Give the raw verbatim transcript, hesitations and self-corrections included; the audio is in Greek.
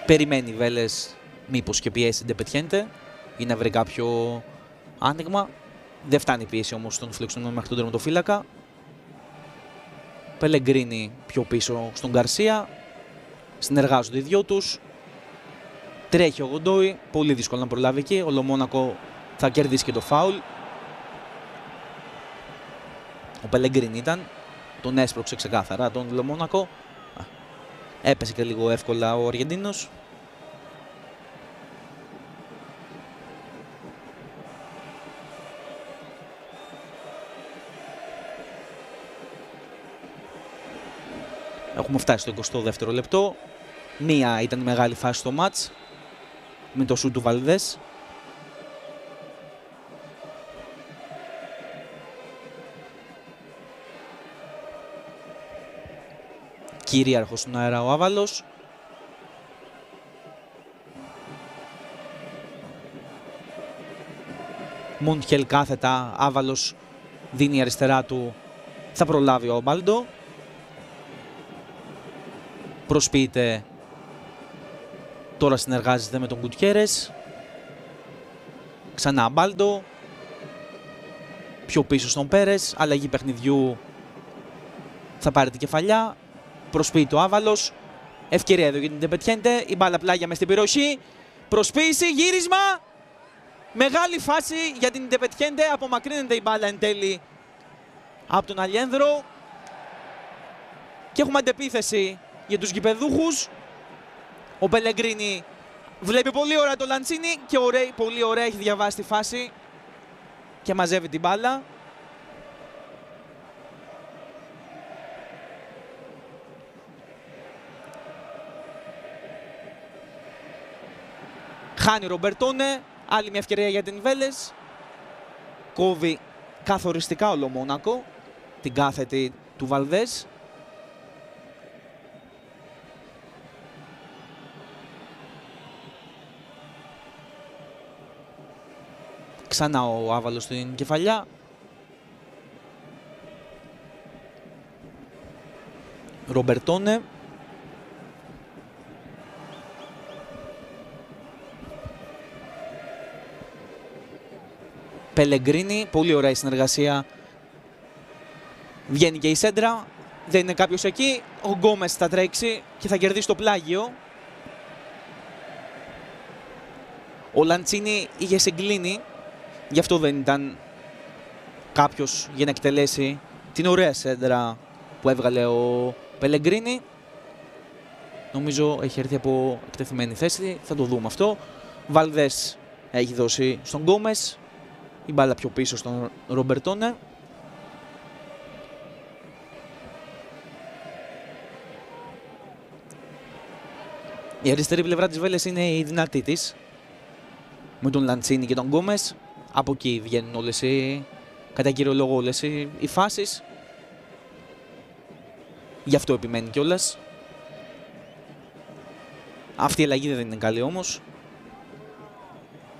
Περιμένει η Βέλες μήπως και πιέσει την Ντεπετιέντε ή να βρει κάποιο άνοιγμα. Δεν φτάνει η πίεση όμως στον φιλοξενούμενο μέχρι τον τερματοφύλακα. Πελεγκρίνη πιο πίσω στον Γκαρσία. Συνεργάζονται οι δυο τους. Τρέχει ο Γοντόι. Πολύ δύσκολο να προλάβει εκεί. Ο Λομόνακο θα κερδίσει και το φάουλ. Ο Πελεγκρίνη ήταν. Τον έσπρωξε ξεκάθαρα τον Λομόνακο. Έπεσε και λίγο εύκολα ο Αργεντίνος. Έχουμε φτάσει στο εικοστό δεύτερο λεπτό. Μία ήταν η μεγάλη φάση στο μάτς με το σουτ του Βαλδές. Κυρίαρχος στον αέρα ο Άβαλος. Μούντχελ κάθετα, Άβαλος δίνει αριστερά του, θα προλάβει ο Μπάλντο. Προσποιείται, τώρα συνεργάζεται με τον Κουτιέρες. Ξανά Μπάλντο. Πιο πίσω στον Πέρες, αλλαγή παιχνιδιού, θα πάρει την κεφαλιά. Προσποιείται ο Άβαλος. Ευκαιρία εδώ για την Ντεπετιέντε. Η μπάλα πλάγια μες στην περιοχή. Προσποίηση, γύρισμα. Μεγάλη φάση για την Ντεπετιέντε. Απομακρύνεται η μπάλα εν τέλει από τον Αλιένδρο. Και έχουμε αντεπίθεση για τους γηπεδούχους. Ο Πελεγκρίνη βλέπει πολύ ωραία το Λαντσίνι και ωραία, πολύ ωραία έχει διαβάσει τη φάση και μαζεύει την μπάλα. Χάνει ο Ρομπερτόνε, άλλη μια ευκαιρία για την Βέλες. Κόβει καθοριστικά ο Λομόνακο την κάθετη του Βαλδές. Ξανά ο Άβαλος στην κεφαλιά. Ρομπερτόνε. Πελεγκρίνη, πολύ ωραία η συνεργασία. Βγαίνει και η σέντρα. Δεν είναι κάποιος εκεί. Ο Γκόμες θα τρέξει και θα κερδίσει το πλάγιο. Ο Λαντσίνι είχε συγκλίνει. Γι' αυτό δεν ήταν κάποιος για να εκτελέσει την ωραία σέντρα που έβγαλε ο Πελεγκρίνη. Νομίζω έχει έρθει από εκτεθειμένη θέση. Θα το δούμε αυτό. Βαλδές έχει δώσει στον Γκόμες. Η μπάλα πιο πίσω στον Ρομπερτόνε. Η αριστερή πλευρά της Βέλες είναι η δυνατή της. Με τον Λαντσίνι και τον Γκόμες. Από εκεί βγαίνουν όλες οι, κατά κύριο λόγο όλες οι, οι φάσεις. Γι' αυτό επιμένει κιόλας. Αυτή η αλλαγή δεν είναι καλή όμως.